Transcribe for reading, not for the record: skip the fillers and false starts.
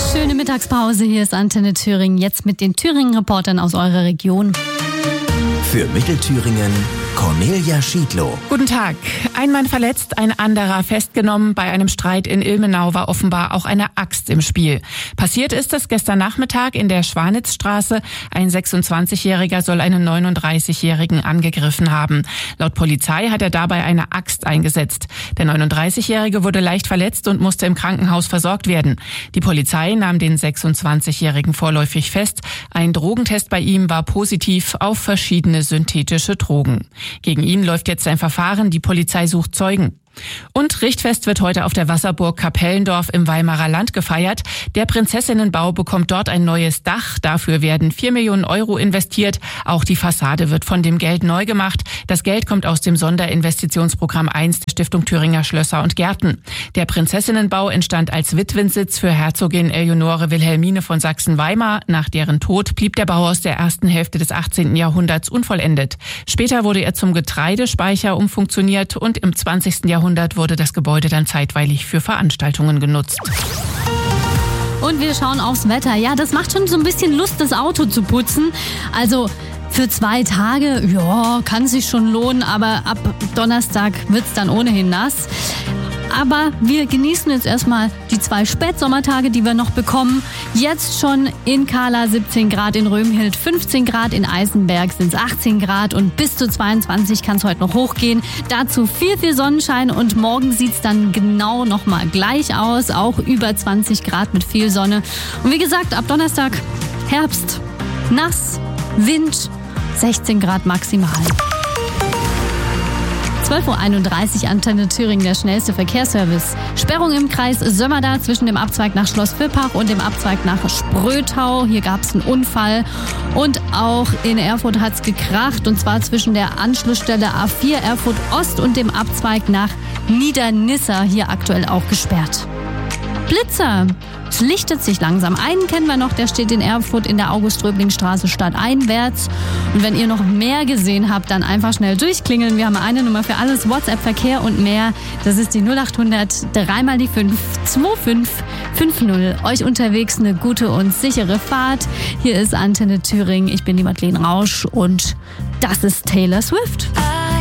Schöne Mittagspause, hier ist Antenne Thüringen, jetzt mit den Thüringen-Reportern aus eurer Region. Für Mittelthüringen Cornelia Schiedlow. Guten Tag. Ein Mann verletzt, ein anderer festgenommen. Bei einem Streit in Ilmenau war offenbar auch eine Axt im Spiel. Passiert ist es gestern Nachmittag in der Schwanitzstraße. Ein 26-Jähriger soll einen 39-Jährigen angegriffen haben. Laut Polizei hat er dabei eine Axt eingesetzt. Der 39-Jährige wurde leicht verletzt und musste im Krankenhaus versorgt werden. Die Polizei nahm den 26-Jährigen vorläufig fest. Ein Drogentest bei ihm war positiv auf verschiedene synthetische Drogen. Gegen ihn läuft jetzt ein Verfahren, die Polizei sucht Zeugen. Und Richtfest wird heute auf der Wasserburg Kapellendorf im Weimarer Land gefeiert. Der Prinzessinnenbau bekommt dort ein neues Dach. Dafür werden 4 Millionen Euro investiert. Auch die Fassade wird von dem Geld neu gemacht. Das Geld kommt aus dem Sonderinvestitionsprogramm 1 der Stiftung Thüringer Schlösser und Gärten. Der Prinzessinnenbau entstand als Witwensitz für Herzogin Eleonore Wilhelmine von Sachsen-Weimar. Nach deren Tod blieb der Bau aus der ersten Hälfte des 18. Jahrhunderts unvollendet. Später wurde er zum Getreidespeicher umfunktioniert und im 20. Jahrhundert wurde das Gebäude dann zeitweilig für Veranstaltungen genutzt. Und wir schauen aufs Wetter. Ja, das macht schon so ein bisschen Lust, das Auto zu putzen. Also für 2 Tage, ja, kann sich schon lohnen, aber ab Donnerstag wird's dann ohnehin nass. Aber wir genießen jetzt erstmal die 2 Spätsommertage, die wir noch bekommen. Jetzt schon in Kahla 17 Grad, in Römhild 15 Grad, in Eisenberg sind es 18 Grad und bis zu 22 kann es heute noch hochgehen. Dazu viel Sonnenschein und morgen sieht es dann genau nochmal gleich aus, auch über 20 Grad mit viel Sonne. Und wie gesagt, ab Donnerstag Herbst, nass, Wind, 16 Grad maximal. 12.31 Uhr, Antenne Thüringen, der schnellste Verkehrsservice. Sperrung im Kreis Sömmerda zwischen dem Abzweig nach Schloss Vippach und dem Abzweig nach Sprötau. Hier gab es einen Unfall. Und auch in Erfurt hat es gekracht, und zwar zwischen der Anschlussstelle A4 Erfurt Ost und dem Abzweig nach Niedernissa. Hier aktuell auch gesperrt. Blitzer. Es lichtet sich langsam. Einen kennen wir noch, der steht in Erfurt in der August-Röbling-Straße stadteinwärts. Und wenn ihr noch mehr gesehen habt, dann einfach schnell durchklingeln. Wir haben eine Nummer für alles, WhatsApp, Verkehr und mehr. Das ist die 0800 3 mal die 5 2550. Euch unterwegs eine gute und sichere Fahrt. Hier ist Antenne Thüringen. Ich bin die Madeleine Rausch und das ist Taylor Swift.